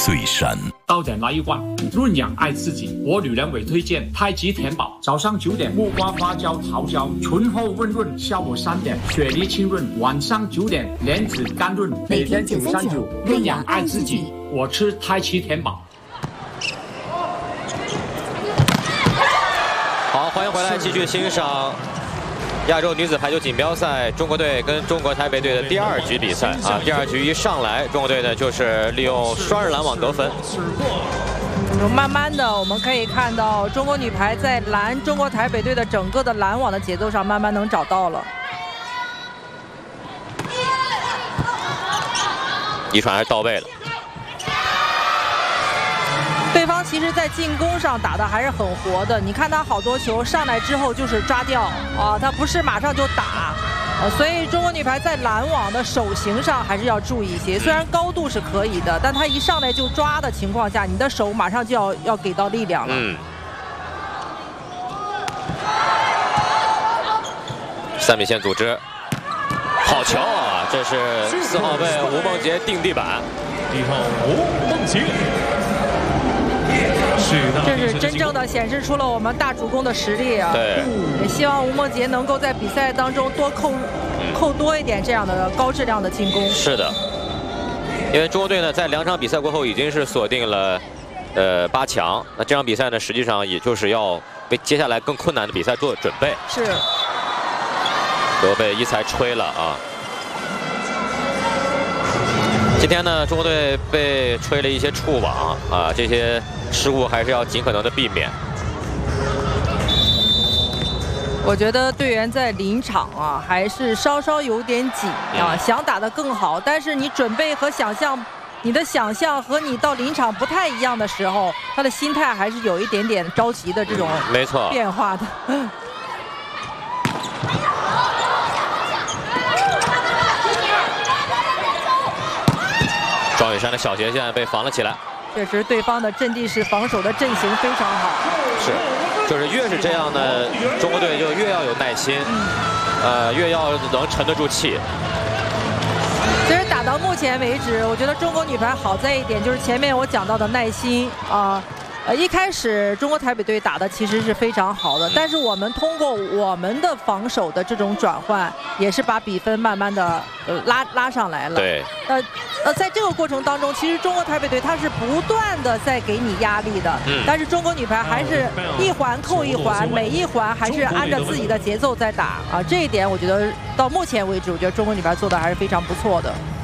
岁山。 到点来一罐，润养爱自己。我女人为推荐太极田宝，早上9点木瓜花椒桃胶，醇厚温润；下午3点雪梨清润，晚上9点莲子甘润。 每天939，润养爱自己。 我吃太极田宝。 好，欢迎回来，继续欣赏亚洲女子排球锦标赛中国队跟中国台北队的第2局比赛啊。第2局一上来，中国队呢就是利用双人拦网得分。 慢慢的，我们可以看到中国女排在拦中国台北队的整个的拦网的节奏上，慢慢能找到了。 一传还是到位了。 对方其实在进攻上打的还是很活的，你看他好多球上来之后就是抓掉啊，他不是马上就打，所以中国女排在拦网的手型上还是要注意一些。虽然高度是可以的，但他一上来就抓的情况下，你的手马上就要给到力量了。 3米线组织，好球啊！这是4号位吴梦洁定地板。 1号吴梦洁。 这是真正的显示出了我们大主攻的实力啊！ 对， 也希望吴梦洁能够在比赛当中多扣多一点这样的高质量的进攻。 是的，因为中国队呢在2场比赛过后已经是锁定了8强，那这场比赛呢实际上也就是要为接下来更困难的比赛做准备。 是， 都被一才吹了啊！今天呢，中国队被吹了一些触网啊，这些失误还是要尽可能的避免。 我觉得队员在临场啊，还是稍稍有点紧啊，想打得更好，但是你准备和想象，你的想象和你到临场不太一样的时候，他的心态还是有一点点着急的这种没错变化的。 庄雨珊的小斜线被防了起来， 确实对方的阵地式防守的阵型非常好。 是，就是越是这样呢，中国队就越要有耐心，越要能沉得住气。 其实打到目前为止，我觉得中国女排好在一点就是前面我讲到的耐心啊。一开始中国台北队打的其实是非常好的，但是我们通过我们的防守的这种转换，也是把比分慢慢的拉上来了。 对。 在这个过程当中，其实中国台北队它是不断的在给你压力的，但是中国女排还是一环扣一环，每一环还是按照自己的节奏在打啊。这一点我觉得到目前为止，我觉得中国女排做的还是非常不错的。